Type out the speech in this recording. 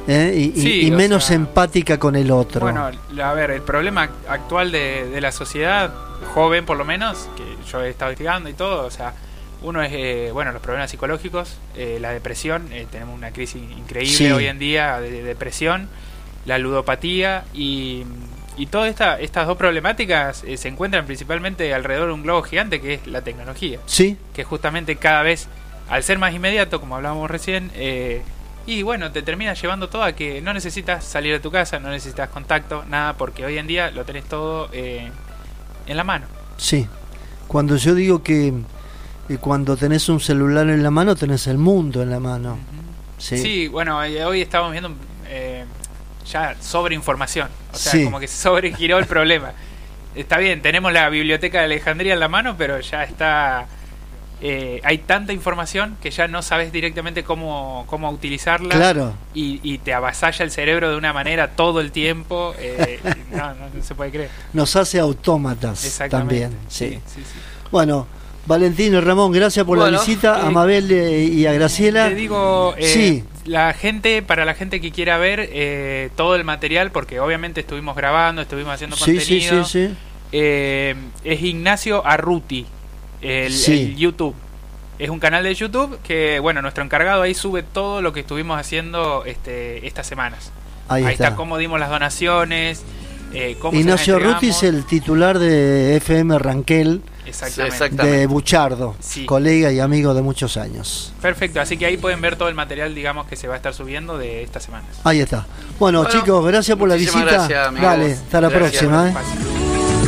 y menos empática con el otro. Bueno, a ver, el problema actual de la sociedad, joven por lo menos, que yo he estado investigando y todo, o sea, uno es, los problemas psicológicos, la depresión, tenemos una crisis increíble hoy en día de depresión, la ludopatía y todas estas dos problemáticas se encuentran principalmente alrededor de un globo gigante que es la tecnología. Sí. Que justamente cada vez, al ser más inmediato, como hablábamos recién, y bueno, te termina llevando todo a que no necesitas salir de tu casa, no necesitas contacto, nada, porque hoy en día lo tenés todo en la mano. Sí. Cuando yo digo que cuando tenés un celular en la mano, tenés el mundo en la mano. Uh-huh. Sí, bueno, hoy estábamos viendo ya sobreinformación, o sea, como que se sobregiró el problema. Está bien, tenemos la biblioteca de Alejandría en la mano, pero ya está... hay tanta información que ya no sabes directamente cómo utilizarla. Claro. Y te avasalla el cerebro de una manera todo el tiempo. No se puede creer. Nos hace autómatas también. Sí. Bueno, Valentino, Ramón, gracias por la visita. A Mabel y a Graciela. Te digo, para la gente que quiera ver todo el material, porque obviamente estuvimos grabando, estuvimos haciendo contenido. Es Ignacio Arruti. El YouTube. Es un canal de YouTube que, bueno, nuestro encargado ahí sube todo lo que estuvimos haciendo estas semanas. Ahí está cómo dimos las donaciones. Ignacio Arruti es el titular de FM Ranquel. Exactamente. De Buchardo, colega y amigo de muchos años. Perfecto, así que ahí pueden ver todo el material, digamos, que se va a estar subiendo de estas semanas. Ahí está. Bueno, chicos, gracias por la visita. Gracias, dale, hasta la próxima.